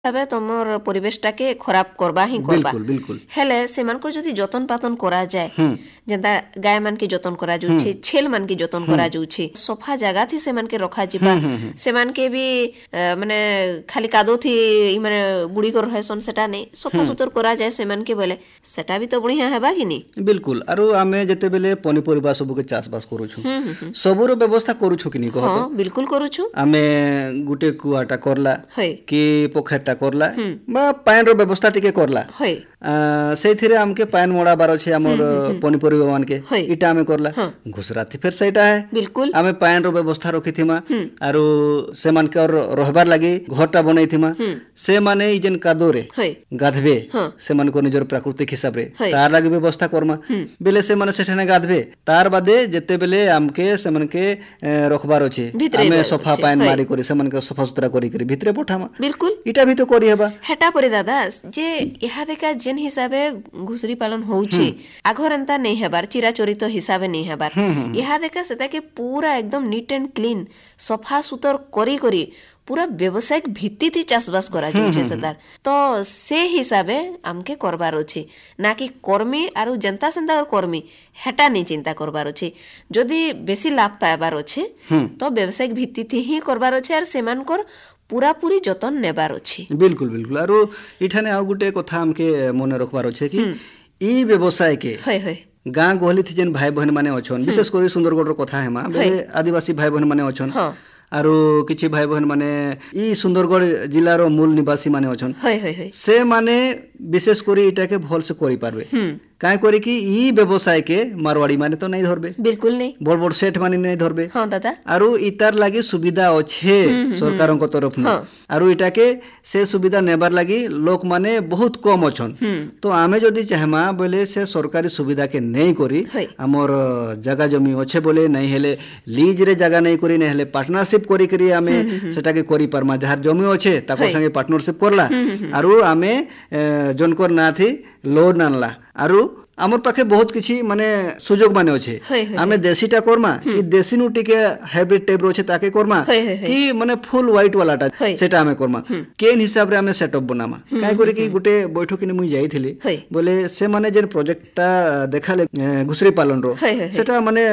तबे तुमर परिवेशटा के खराब करबा ही करबा बिल्कुल बिल्कुल हेले सेमानकर जदि जतन पातन करा जाए जेंता गाय मान के जतन करा जाउछि छेल मान के जतन करा जाउछि सफा जगह थी सेमान के रखा जिबा सेमान के भी माने खाली कादो थी माने बुड़ी कर रहसन सेटा नहीं सफा सुतर करा जाए सेमान के बोले सेटा भी तो बढ़िया हेबा कि नहीं बिल्कुल आरो आमे जते बेले पनिपरिबा सब के चाष बास करू छु सबरो व्यवस्था करू छु कि नहीं कहत हां बिल्कुल करू छु आमे गुटे कुआटा करला है कि पोखरटा करला बा पाइन रो व्यवस्था टिके करला है सेथिरे हमके पाइन मोड़ा बार छे हमर पनिपरिबा मान के इटा हमें करला घुसराती फिर सेटा है बिल्कुल आमे पाइन रो व्यवस्था रखिथिमा आरो से मान के और रहबार लागि घरटा बनैथिमा से माने ई जेन कादोरे गाधबे से मान को निजर प्राकृतिक हिसाब रे तार लागि व्यवस्था करमा बेले से माने सेठने गाधबे तार बादे जते बेले हमके से मान के रखबार छे आमे सफा पाइन मारी करी से मान के सफा सुतरा करी करी भितरे पठामा बिल्कुल इटा भी तो करी हेबा हेटा परे दादा जे इहा देखा जेन हिसाबे घुसरी पालन होउछि आघर अंता नहीं हेबार चिराचोरित हिसाबे नहीं हेबार इहा देखा सेता के पूरा एकदम नीट एंड क्लीन सफा सुतर करी करी पूरा व्यावसायिक भित्ति थी चाषबास करा जाउछे सदार तो से हिसाबे हमके करबार अछि ना कि कर्मी आरु जनता संता और कर्मी हेटा नहीं चिंता करबार अछि जदि बेसी लाभ पाइबार अछि तो व्यावसायिक भित्ति थी ही करबार अछि आर सेमानकर पूरा पूरी जतन नेबार अछि बिल्कुल बिल्कुल आरो इठाने आ गुटे कथा हमके मने रखबार अछि कि ई व्यवसाय के गाँ गहली थी जेन भाई बहन माने अछन विशेष करी सुंदरगढ़ रो कथा हेमा बेले आदिवासी भाई बहन माने अछन आरो किछि भाई बहन माने ई सुंदरगढ़ जिल्ला रो मूल निवासी माने अछन से माने विशेष करी इटा के भल से करि पारबे काय करे कि ई व्यवसाय के मारवाड़ी माने तो नहीं धरबे बिल्कुल नहीं बड़ बड़ सेठ माने नहीं धरबे हां दादा आरो इतार लागि सुविधा अच्छे सरकारों को तरफ में आरो इटा के से सुविधा नेबार लागि लोक माने बहुत कम अछन तो आमे जदी चाहमा बोले से सरकारी सुविधा के नहीं करी हमर जगह जमी अच्छे बोले नहीं हेले लीज रे जगह नहीं करी नहीं हेले पार्टनरशिप करी करी आमे सेटा के करी परमा जहार जमी अच्छे ताको संगे पार्टनरशिप करला आरो आमे जनकर ना थी लोन आनला आरो हमर पाखे बहुत किछि माने सुयोग माने अछि आमे देसीटा करमा कि देसी नु टिके हाइब्रिड टाइप रोचे ताके करमा कि माने फुल व्हाइट वालाटा सेटा आमे करमा केन हिसाब रे आमे सेटअप बनामा काय करे कि गुटे बैठक ने मुई जाईथिली बोले से माने जेन प्रोजेक्टटा देखाले घुसरी पालन रो सेटा माने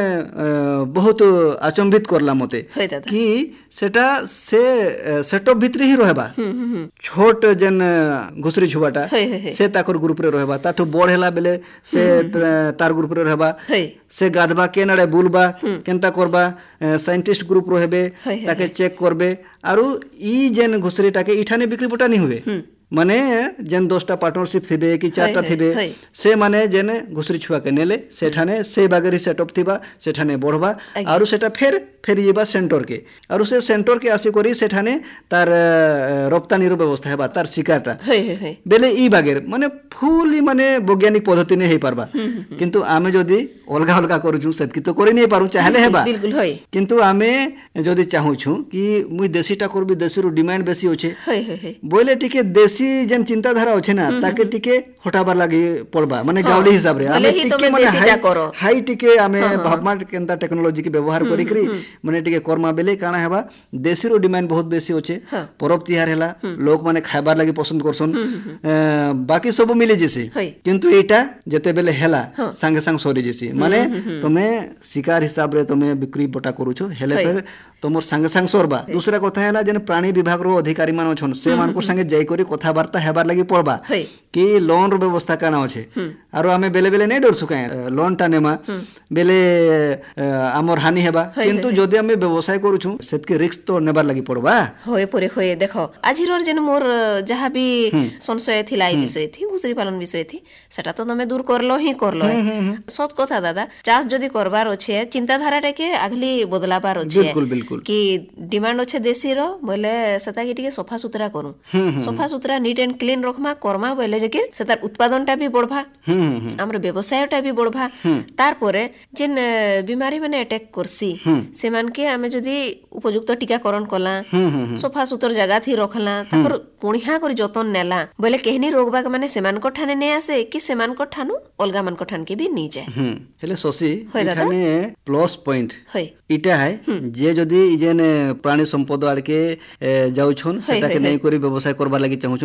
बहुत अचंभित करला मते कि सेटा से सेटअप भितरी ही रहबा छोट जेन घुसरी छुबाटा से ताकर ग्रुप रे रहबा ताठो बड़ हेला बेले से तार ग्रुप रे रहबा से गाधबा के नडे बुलबा केनता करबा साइंटिस्ट ग्रुप रहबे ताके चेक करबे आरो ई जेन घुसरीटा के इठाने बिक्री बटा नहीं हुए माने जेन 10टा पार्टनरशिप थिबे कि 4टा थिबे से माने जेन घुसरी छुआ के नेले सेठाने से बागरी सेटअप थिबा सेठाने बढ़बा आरो सेटा फेर येबा सेंटर के आरो से सेंटर के आसी करी सेठाने तार रप्तानी रो व्यवस्था हेबा तार शिकारटा बेले ई बागेर माने फुली माने वैज्ञानिक पद्धति ने हे पारबा किंतु आमे जदी अलगा अलगा करूछु सेतकी तो करि नै पारु चाहले हेबा बिल्कुल होय किंतु आमे जदी चाहूछु कि मुई देसीटा करबी देसी रो डिमांड बेसी होचे बोले टिके देसी जेन चिंताधारा होचे ना ताके टिके हटाबार लागि पड़बा माने गावली हिसाब रे आमे टिके माने हाई टिके आमे भाबमा केनता टेक्नोलॉजी के व्यवहार करी करी माने टिके कर्मा बेले काना हेबा देसी रो डिमांड बहुत बेसी होचे परब तिहार हेला लोक माने खाइबार लागि पसंद करसन बाकी सब मिले जेसी किंतु एटा जते बेले हेला संगे संग सरी जेसी माने तमे शिकार हिसाब रे तमे बिक्री बटा करूछो हेले फिर तमोर संगे संग सरबा दूसरा कथा हेला जेन प्राणी विभाग रो अधिकारी मान छन से मान को संगे जाई करी कथा वार्ता हेबार लागि पड़बा कि लोन रो व्यवस्था काना होचे आरो आमे बेले बेले नै डर सुकाय लोन टा नेमा बेले हमर हानि हेबा किंतु जदि आमे व्यवसाय करूछु सेतके रिस्क तो नेबार लागि पड़बा होय परे होय देखो आजिरोर जेन मोर जहा भी संशय थिला ई विषय थी घुसरी पालन विषय थी सेटा तो तमे दूर करलो ही करलो सत कथा दादा चाष जदि करबार अछि चिंताधारा रे के अगली बदलाबार अछि बिल्कुल कि डिमांड अच्छे देसी रो बोले सेता कि टिके सफा सुतरा करू सफा सुतरा neat and clean Rakhma Karma बोले जे कि सेतार उत्पादनटा भी बढ़बा हमर व्यवसायटा भी बढ़बा तार परे जेन बीमारी माने अटैक करसी से मान के हमें जदी उपयुक्त टीकाकरण कला सफा सुतर जगह थी रखला ताकर पुणिया कर जतन नेला बोले केहनी रोगबा के माने सेमान को ठाने नै आसे कि सेमान को ठानु अलगा मान को ठान के भी नी जाए हेले सोसी इठाने प्लस पॉइंट इटा है जे जदी जेन प्राणी संपद आड़ के जाउछन सेटा के नै करी व्यवसाय करबा लागि चाहूछन